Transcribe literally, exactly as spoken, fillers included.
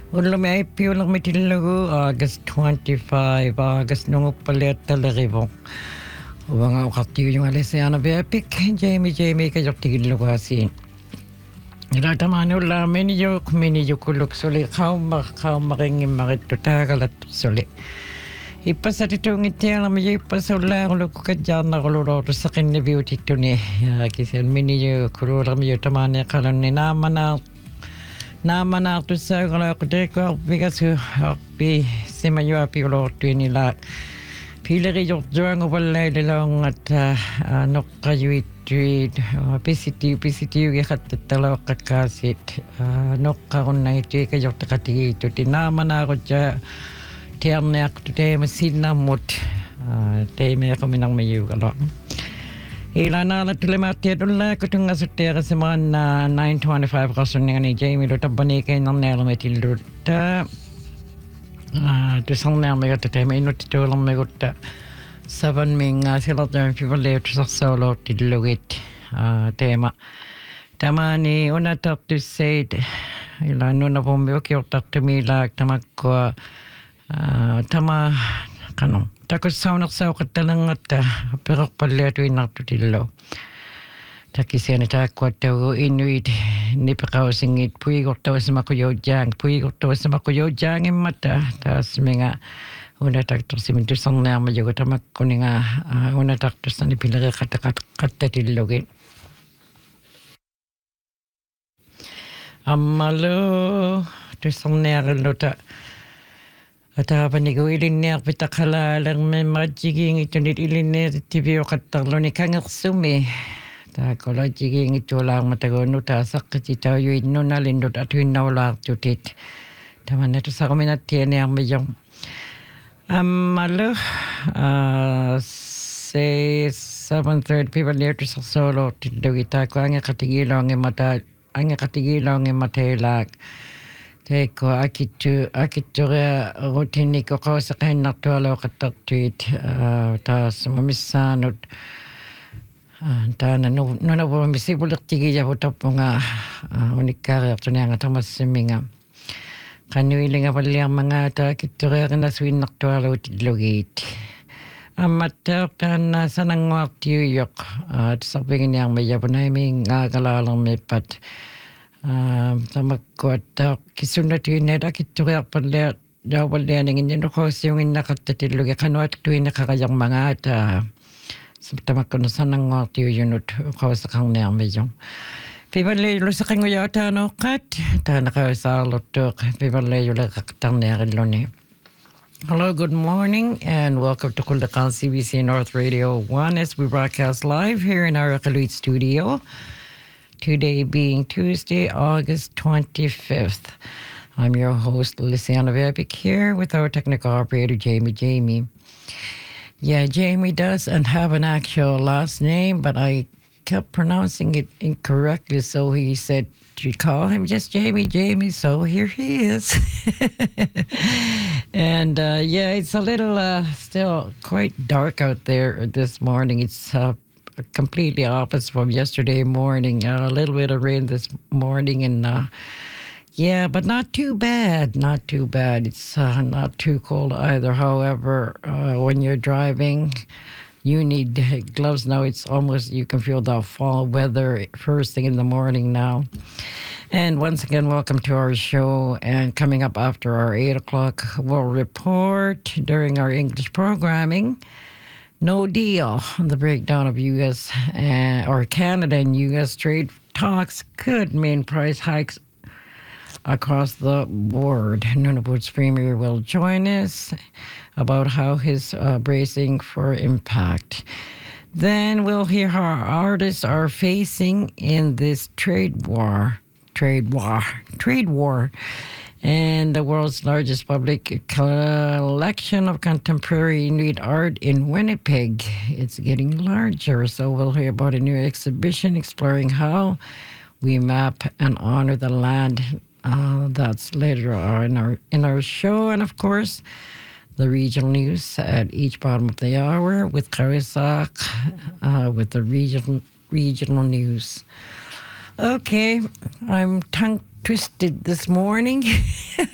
Ulumi piulang mitilagu August twenty-five August nungu palit talaribong. Wanga ukati yung alisiana bepik Jamie Jamie ka yok tigil asin. Ila tamano la meni yo kumini yo kuluk soli kau mak kau maringin marit tutagalat soli. Ipasa titong itiala mi ipasula ulo kajana ulo sa kinni beauty tuni kisel mini yo kulura mi yo tamane kalan ni namana Nama na tu sa kalau aku dekor bigas api semayu api kalau tu ni lah pilih jok juang overlay dalam at nok kayu itu positif positif ke kata telah kakasit nok karun na itu ke jok tekati itu di nama na aku ja tiarnya aku tu teh mesin namut teh mereka minang mayu kalau Ilana la tulemati dulla kutunga sutera semana nine twenty-five kasunnya ni Jamie do tabani kay nang nela metil do ta ah tu sang na me gata tema ino tito lang me gata seven ming sila ta people le tu solo tilogit ah tema tema ni una tap to say ilano na pombe okay tak to mi lag tama ko tama kanong Takut saunak sau katalang at pero pala ito inakutilo. Takisiyan ita kwataw inuit ni pakawasingit puigok tawa sa makuyaw jang puigok tawa sa makuyaw jang imata tas mga una taktor si mintu sang na majugo tamak kuni nga una taktor sa nipilaga katakat katatilogin. Amalo to sang na lota At apa ni ko ilinya pitakala lang may magiging ito nit ilinya tibiyo katalo ni kang sumi. Ta ko la jiging ito lang matagono ta sakita yo ino na lindot at hinaw lang tutit. Tama na to sa kami na tiyan ang mayong. Amalo say seven third people there to sa solo tidogita ko ang katigilong mata ang katigilong matelak. Teko akitu akitu rutini ko ko sa kain naktualo katatwit tas mamisanot ta na no na po misibulak tigi ya hutap nga unikara to nga tamas siminga kanuiling apalya mga ta akitu na swin naktualo tidlogit amater tan sa nangwak tiyok at sa pingin yang mayabunay ming ngagalalang mepat sama kota kisunat ini ada kita perlu jawab dia dengan yang kau siungin nak kata tilu ke kanwat tu ini kakak mga ta seperti makan sanang ngati unut kau sekarang ni ambil jong. Pibali lu sekarang ya ta no kat ta nak kau salut tu pibali lu kakak ni loni. Hello, good morning, and welcome to Kuldakan C B C North Radio One as we broadcast live here in our Kaluit studio. Today being Tuesday, August twenty-fifth. I'm your host, Luciana Verbik, here with our technical operator, Jamie Jamie. Yeah, Jamie doesn't have an actual last name, but I kept pronouncing it incorrectly, so he said to call him just Jamie Jamie, so here he is. And uh, yeah, it's a little uh, still quite dark out there this morning. It's uh, completely opposite from yesterday morning. Uh, a little bit of rain this morning, and uh, yeah, but not too bad. Not too bad. It's uh, not too cold either. However, uh, when you're driving, you need gloves now. It's almost, you can feel the fall weather first thing in the morning now. And once again, welcome to our show. And coming up after our eight o'clock, we'll report during our English programming. No deal on the breakdown of U S uh, or Canada and U S trade talks could mean price hikes across the board. Nunavut's premier will join us about how he's uh, bracing for impact. Then we'll hear how artists are facing in this trade war, trade war, trade war. And the world's largest public collection of contemporary Inuit art in Winnipeg. It's getting larger, so we'll hear about a new exhibition exploring how we map and honor the land. Uh, that's later on in our, in our show. And of course, the regional news at each bottom of the hour with Karisak, uh, with the regional, regional news. Okay, I'm tongue twisted this morning.